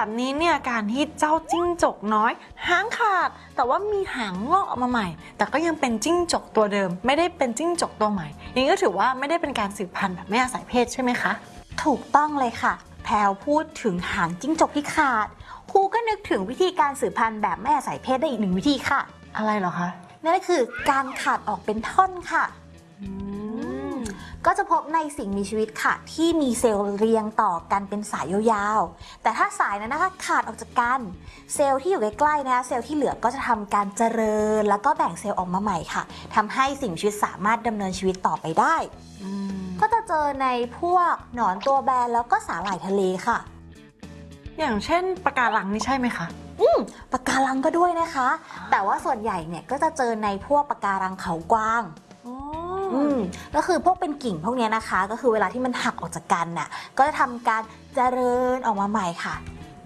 แบบนี้เนี่ยการที่เจ้าจิ้งจกน้อยหางขาดแต่ว่ามีหางงอกออกมาใหม่แต่ก็ยังเป็นจิ้งจกตัวเดิมไม่ได้เป็นจิ้งจกตัวใหม่อย่างนี้ก็ถือว่าไม่ได้เป็นการสืบพันธุ์แบบไม่อาศัยเพศใช่ไหมคะถูกต้องเลยค่ะแพรวพูดถึงหางจิ้งจกที่ขาดครูก็นึกถึงวิธีการสืบพันธุ์แบบไม่อาศัยเพศได้อีกหนึ่งวิธีค่ะอะไรเหรอคะนั่นก็คือการขาดออกเป็นท่อนค่ะก็จะพบในสิ่งมีชีวิตค่ะที่มีเซลล์เรียงต่อกันเป็นสายยาวๆแต่ถ้าสายนั้นนะคะขาดออกจากกันเซลล์ที่อยู่ใกล้ๆนะคะเซลล์ที่เหลือก็จะทำการเจริญแล้วก็แบ่งเซลล์ออกมาใหม่ค่ะทำให้สิ่งมีชีวิตสามารถดำเนินชีวิตต่อไปได้ก็จะเจอในพวกหนอนตัวแบนแล้วก็สาหร่ายทะเลค่ะอย่างเช่นปะการังนี่ใช่ไหมคะปะการังก็ด้วยนะคะแต่ว่าส่วนใหญ่เนี่ยก็จะเจอในพวกปะการังเขากวางก็คือพวกเป็นกิ่งพวกนี้นะคะก็คือเวลาที่มันหักออกจากกันน่ะก็จะทำการเจริญออกมาใหม่ค่ะ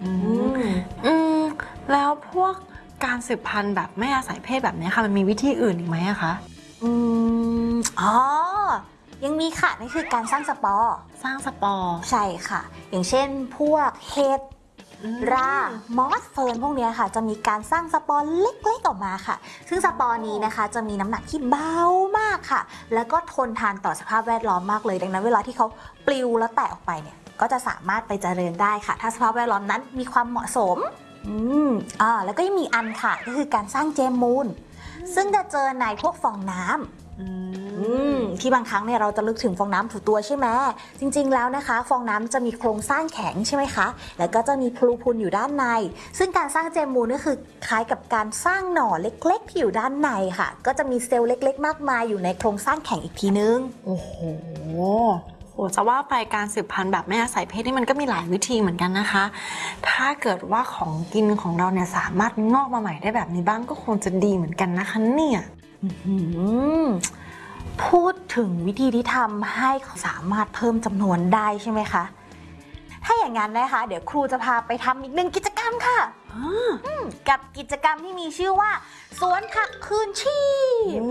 แล้วพวกการสืบพันธุ์แบบไม่อาศัยเพศแบบนี้ค่ะมันมีวิธีอื่นอีกไหมอะคะยังมีค่ะนี่คือการสร้างสปอร์ใช่ค่ะอย่างเช่นพวกเห็ดรามอสเฟิร์นพวกนี้ค่ะจะมีการสร้างสปอร์เล็กๆออกมาค่ะซึ่งสปอร์นี้นะคะจะมีน้ำหนักที่เบามากค่ะแล้วก็ทนทานต่อสภาพแวดล้อมมากเลยดังนั้นเวลาที่เขาปลิวแล้วแตกออกไปเนี่ยก็จะสามารถไปเจริญได้ค่ะถ้าสภาพแวดล้อมนั้นมีความเหมาะสมแล้วก็ยังมีอันค่ะก็คือการสร้างเจมมูนซึ่งจะเจอในพวกฟองน้ำที่บางครั้งเนี่ยเราจะลึกถึงฟองน้ำถูตัวใช่ไหมจริงๆแล้วนะคะฟองน้ำจะมีโครงสร้างแข็งใช่ไหมคะแล้วก็จะมีพลูพุนอยู่ด้านในซึ่งการสร้างเจมมูนก็คือคล้ายกับการสร้างหน่อเล็กๆที่อยู่ด้านในค่ะก็จะมีเซลล์เล็กๆมากมายอยู่ในโครงสร้างแข็งอีกทีนึงโอ้โหจะว่าไปการสืบพันธุ์แบบไม่อาศัยเพศนี่มันก็มีหลายวิธีเหมือนกันนะคะถ้าเกิดว่าของกินของเราเนี่ยสามารถงอกมาใหม่ได้แบบนี้บ้างก็คงจะดีเหมือนกันนะคะเนี่ยพูดถึงวิธีที่ทำให้เขาสามารถเพิ่มจำนวนได้ใช่ไหมคะถ้าอย่างนั้นนะคะเดี๋ยวครูจะพาไปทำอีกหนึ่งกิจกรรมค่ะกับกิจกรรมที่มีชื่อว่าสวนผักคืนชีพ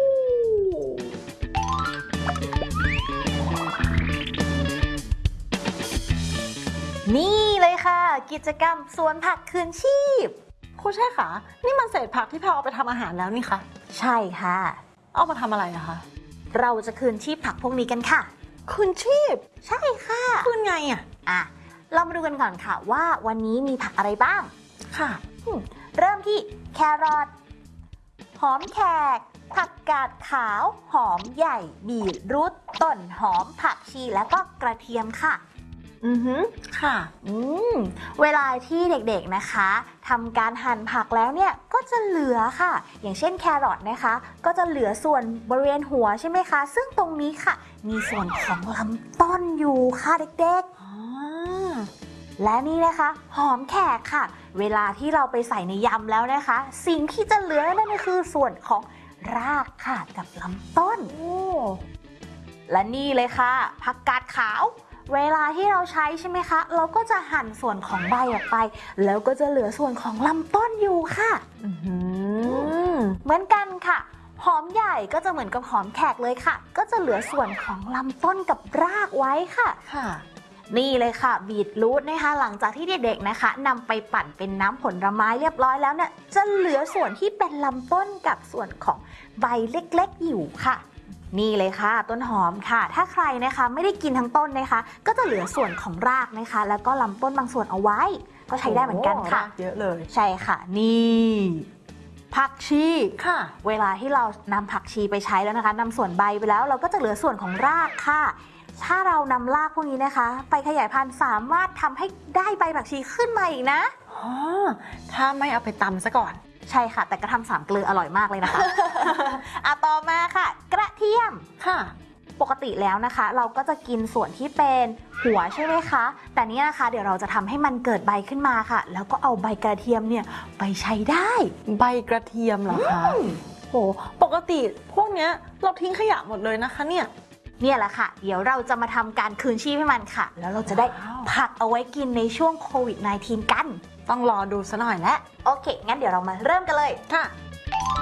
นี่เลยค่ะกิจกรรมสวนผักคืนชีพครูใช่ค่ะนี่มันเศษผักที่แพรเอาไปทำอาหารแล้วนี่คะใช่ค่ะเอามาทำอะไรอะคะเราจะคืนชีพผักพวกนี้กันค่ะคืนชีพใช่ค่ะคืนไงเรามาดูกันก่อนค่ะว่าวันนี้มีผักอะไรบ้างค่ะเริ่มที่แครอทหอมแขกผักกาดขาวหอมใหญ่บีทรูทต้นหอมผักชีแล้วก็กระเทียมค่ะค่ะเวลาที่เด็กๆนะคะทำการหั่นผักแล้วเนี่ยก็จะเหลือค่ะอย่างเช่นแครอทนะคะก็จะเหลือส่วนบริเวณหัวใช่ไหมคะซึ่งตรงนี้ค่ะมีส่วนของลำต้นอยู่ค่ะเด็กๆและนี่นะคะหอมแขกค่ะเวลาที่เราไปใส่ในยำแล้วนะคะสิ่งที่จะเหลือนั่นก็คือส่วนของรากค่ะกับลำต้นและนี่เลยค่ะผักกาดขาวเวลาที่เราใช้ใช่ไหมคะเราก็จะหั่นส่วนของใบออกไปแล้วก็จะเหลือส่วนของลำต้นอยู่ค่ะเหมือนกันค่ะหอมใหญ่ก็จะเหมือนกับหอมแขกเลยค่ะก็จะเหลือส่วนของลำต้นกับรากไว้ค่ะนี่เลยค่ะบีทรูทนะคะหลังจากที่เด็กๆนะคะนำไปปั่นเป็นน้ำผลไม้เรียบร้อยแล้วเนี่ยจะเหลือส่วนที่เป็นลำต้นกับส่วนของใบเล็กๆอยู่ค่ะนี่เลยค่ะต้นหอมค่ะถ้าใครนะคะไม่ได้กินทั้งต้นนะคะก็จะเหลือส่วนของรากนะคะแล้วก็ลำต้นบางส่วนเอาไว้ก็ใช้ได้เหมือนกันค่ะเยอะเลยใช่ค่ะนี่ผักชีค่ะเวลาที่เรานำผักชีไปใช้แล้วนะคะนำส่วนใบไปแล้วเราก็จะเหลือส่วนของรากค่ะถ้าเรานำรากพวกนี้นะคะไปขยายพันธุ์สามารถทำให้ได้ใบผักชีขึ้นมาอีกนะถ้าไม่เอาไปตำซะก่อนใช่ค่ะแต่ก็ทำ3 เกลืออร่อยมากเลยนะคะต่อมาค่ะกระเทียมค่ะปกติแล้วนะคะเราก็จะกินส่วนที่เป็นหัวใช่ไหมคะแต่นี้นะคะเดี๋ยวเราจะทำให้มันเกิดใบขึ้นมาค่ะแล้วก็เอาใบกระเทียมเนี่ยไปใช้ได้ใบกระเทียมเหรอคะปกติพวกเนี้ยเราทิ้งขยะหมดเลยนะคะเนี่ยแหละค่ะเดี๋ยวเราจะมาทำการคืนชีพให้มันค่ะแล้วเราจะได้ผักเอาไว้กินในช่วงโควิด -19 กันต้องรอดูซะหน่อยแล้วโอเคงั้นเดี๋ยวเรามาเริ่มกันเลยค่ะ